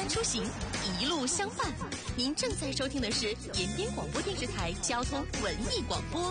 出行，一路相伴。您正在收听的是延边广播电视台交通文艺广播。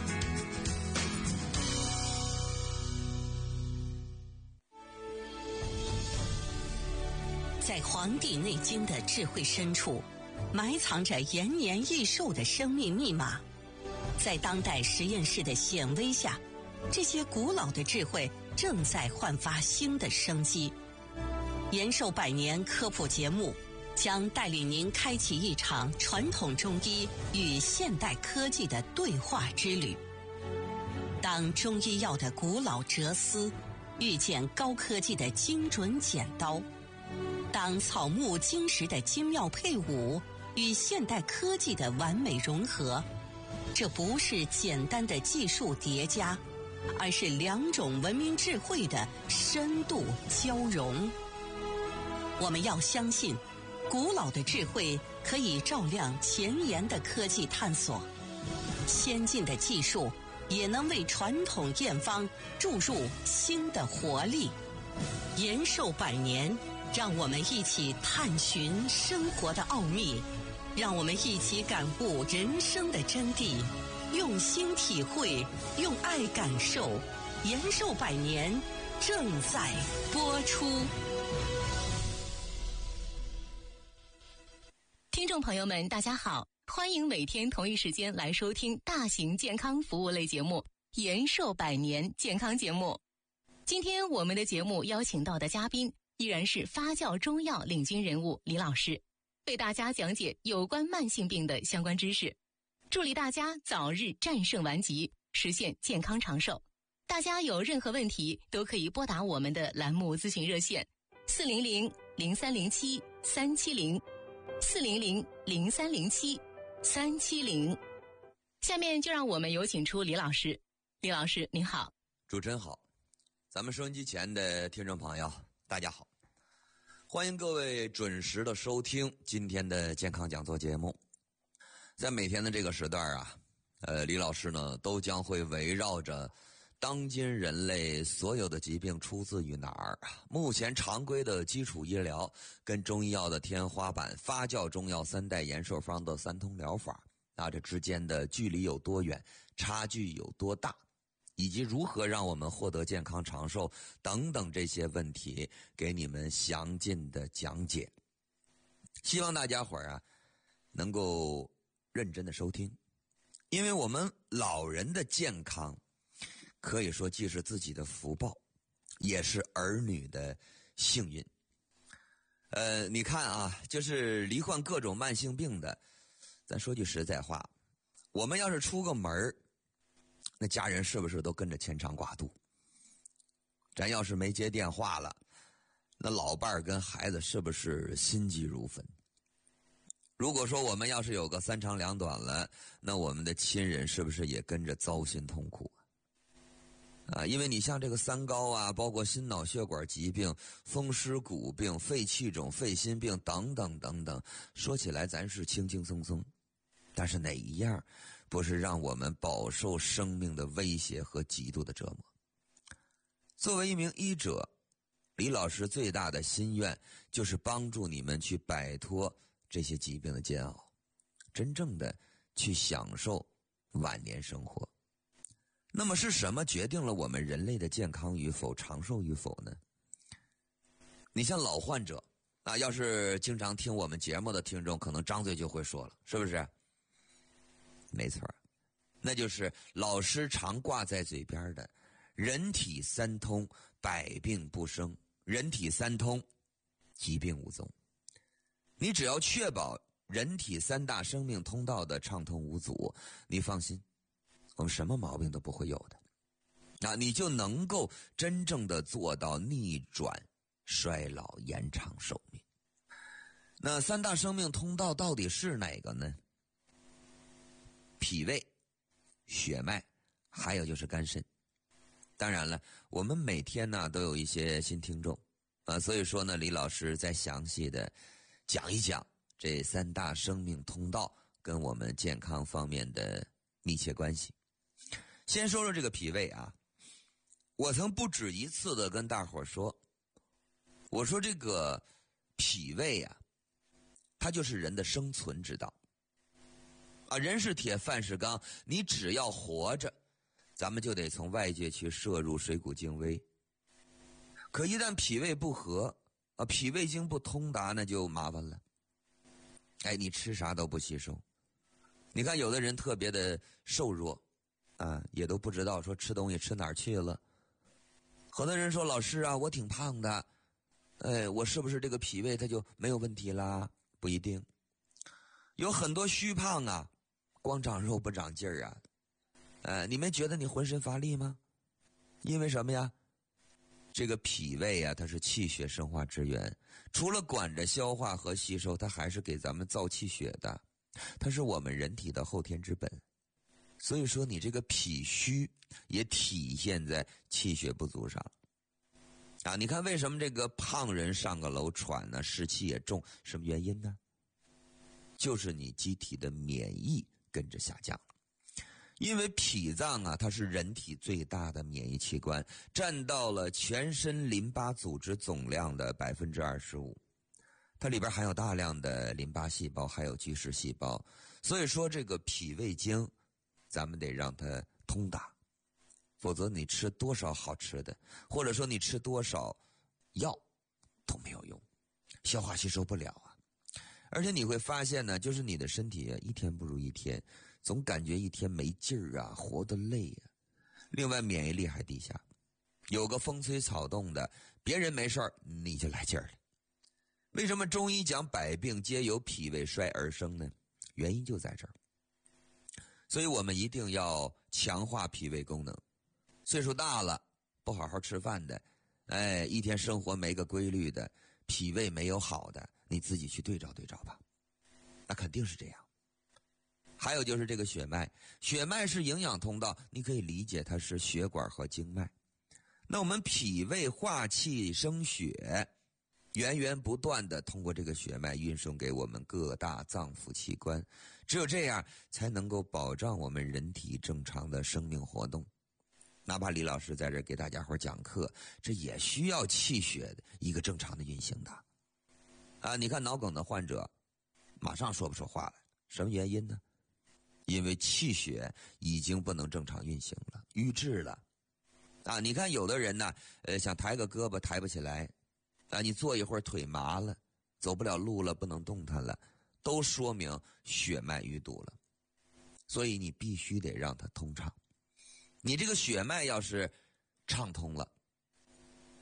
在《黄帝内经》的智慧深处，埋藏着延年益寿的生命密码。在当代实验室的显微下，这些古老的智慧正在焕发新的生机。延寿百年科普节目将带领您开启一场传统中医与现代科技的对话之旅。当中医药的古老哲思遇见高科技的精准剪刀，当草木金石的精妙配伍与现代科技的完美融合，这不是简单的技术叠加，而是两种文明智慧的深度交融。我们要相信，古老的智慧可以照亮前沿的科技探索，先进的技术也能为传统验方注入新的活力。延寿百年，让我们一起探寻生活的奥秘，让我们一起感悟人生的真谛，用心体会，用爱感受。延寿百年正在播出。 听众朋友们，大家好，欢迎每天同一时间来收听大型健康服务类节目《延寿百年健康节目》。今天我们的节目邀请到的嘉宾依然是发酵中药领军人物李老师，为大家讲解有关慢性病的相关知识，助力大家早日战胜顽疾，实现健康长寿。大家有任何问题都可以拨打我们的栏目咨询热线400-0307-370，400-0307-370。下面就让我们有请出李老师。李老师您好。 主持人好，咱们收音机前的听众朋友大家好，欢迎各位准时的收听今天的健康讲座节目。在每天的这个时段啊，李老师呢都将会围绕着当今人类所有的疾病出自于哪儿，目前常规的基础医疗跟中医药的天花板，发酵中药三代延寿方的三通疗法，这之间的距离有多远，差距有多大，以及如何让我们获得健康长寿等等这些问题，给你们详尽的讲解。希望大家伙儿能够认真的收听，因为我们老人的健康可以说既是自己的福报，也是儿女的幸运。你看就是罹患各种慢性病的，咱说句实在话，我们要是出个门那家人是不是都跟着牵肠挂肚？咱要是没接电话了，那老伴儿跟孩子是不是心急如焚？如果说我们要是有个三长两短了，那我们的亲人是不是也跟着糟心痛苦因为你像这个三高包括心脑血管疾病、风湿骨病、肺气肿、肺心病等等等等，说起来咱是轻轻松松，但是哪一样不是让我们饱受生命的威胁和极度的折磨？作为一名医者，李老师最大的心愿就是帮助你们去摆脱这些疾病的煎熬，真正的去享受晚年生活。那么是什么决定了我们人类的健康与否、长寿与否呢？你像老患者要是经常听我们节目的听众，可能张嘴就会说了，是不是？没错，那就是老师常挂在嘴边的人体三通，百病不生；人体三通，疾病无踪。你只要确保人体三大生命通道的畅通无阻，你放心，我们什么毛病都不会有的。你就能够真正的做到逆转衰老，延长寿命。那三大生命通道到底是哪个呢？脾胃、血脉，还有就是肝肾。当然了，我们每天都有一些新听众所以说呢，李老师再详细的讲一讲这三大生命通道跟我们健康方面的密切关系。先说说这个脾胃我曾不止一次的跟大伙说，我说这个脾胃它就是人的生存之道。人是铁，饭是钢，你只要活着，咱们就得从外界去摄入水谷精微。可一旦脾胃不和，脾胃经不通达，那就麻烦了。你吃啥都不吸收。你看有的人特别的瘦弱，也都不知道说吃东西吃哪儿去了。很多人说老师啊，我挺胖的，我是不是这个脾胃它就没有问题啦？不一定。有很多虚胖啊，光长肉不长劲儿啊，你没觉得你浑身乏力吗？因为什么呀？这个脾胃啊，它是气血生化之源，除了管着消化和吸收，它还是给咱们造气血的，它是我们人体的后天之本。所以说你这个脾虚也体现在气血不足上你看为什么这个胖人上个楼喘呢，湿气也重，什么原因呢？就是你机体的免疫跟着下降了。因为脾脏它是人体最大的免疫器官，占到了全身淋巴组织总量的 25%。它里边含有大量的淋巴细胞，还有巨噬细胞。所以说这个脾胃经咱们得让它通达，否则你吃多少好吃的，或者说你吃多少药都没有用，消化吸收不了而且你会发现呢，就是你的身体一天不如一天，总感觉一天没劲儿活得累另外免疫力还低下，有个风吹草动的，别人没事儿你就来劲儿了。为什么中医讲百病皆由脾胃衰而生呢？原因就在这儿。所以我们一定要强化脾胃功能。岁数大了不好好吃饭的，一天生活没个规律的，脾胃没有好的，你自己去对照对照吧，那肯定是这样。还有就是这个血脉，血脉是营养通道，你可以理解它是血管和经脉。那我们脾胃化气生血，源源不断的通过这个血脉运送给我们各大脏腑器官，只有这样才能够保障我们人体正常的生命活动。哪怕李老师在这给大家伙讲课，这也需要气血的一个正常的运行的你看脑梗的患者马上说不出话来，什么原因呢？因为气血已经不能正常运行了，瘀滞了你看有的人呢想抬个胳膊抬不起来你坐一会儿腿麻了，走不了路了，不能动弹了，都说明血脉淤堵了。所以你必须得让它通畅。你这个血脉要是畅通了，